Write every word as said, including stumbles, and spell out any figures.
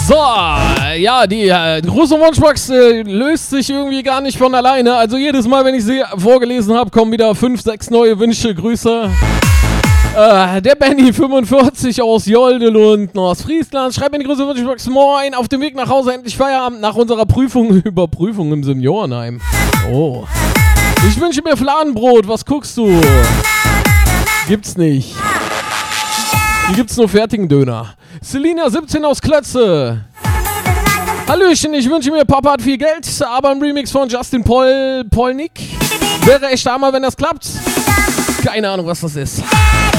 So, ja, die äh, große Wunschbox äh, löst sich irgendwie gar nicht von alleine. Also jedes Mal, wenn ich sie vorgelesen habe, kommen wieder fünf, sechs neue Wünsche. Grüße. Äh, der Benny fünfundvierzig aus Joldelund, Ostfriesland, schreibt in die große Wunschbox: Moin, auf dem Weg nach Hause, endlich Feierabend nach unserer Prüfung, Überprüfung im Seniorenheim. Oh. Ich wünsche mir Fladenbrot, was guckst du? Gibt's nicht. Hier gibt's nur fertigen Döner. Selina siebzehn aus Klötze. Hallöchen, ich wünsche mir, Papa hat viel Geld, aber ein Remix von Justin Pol Polnick wäre echt hammer, wenn das klappt. Keine Ahnung, was das ist.